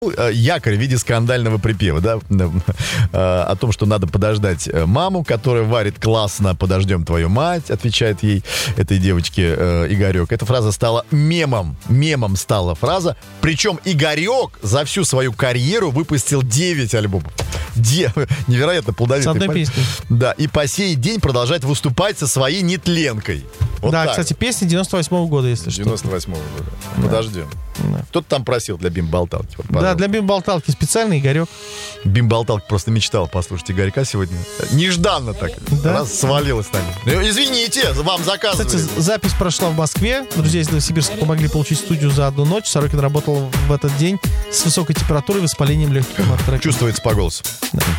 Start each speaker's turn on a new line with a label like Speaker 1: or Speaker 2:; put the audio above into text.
Speaker 1: якорь в виде скандального припева, да, о том, что надо подождать маму, которая варит классно, подождем твою мать, отвечает ей этой девочке Игорек. Эта фраза стала мемом стала фраза, причем Игорек за всю свою карьеру выпустил 9 альбомов. Невероятно плодовитый.
Speaker 2: С одной песней.
Speaker 1: Да, и по сей день продолжает выступать со своей нетленкой. Вот
Speaker 2: да,
Speaker 1: так.
Speaker 2: Кстати, песня 98-го года, если что.
Speaker 1: 98-го года.
Speaker 2: Да.
Speaker 1: Подождем.
Speaker 2: Да.
Speaker 1: Кто-то там просил для бим-болталки. Вот,
Speaker 2: Да, для бим-болталки специально Игорек.
Speaker 1: Бим-болталки просто мечтал послушать Игорька сегодня. Нежданно так.
Speaker 2: Да?
Speaker 1: Раз свалилось на него. Извините, вам заказывали.
Speaker 2: Кстати, запись прошла в Москве. Друзья из Новосибирска помогли получить студию за одну ночь. Сорокин работал в этот день с высокой температурой и воспалением легких.
Speaker 1: Чувствуется по голосу.
Speaker 2: Да.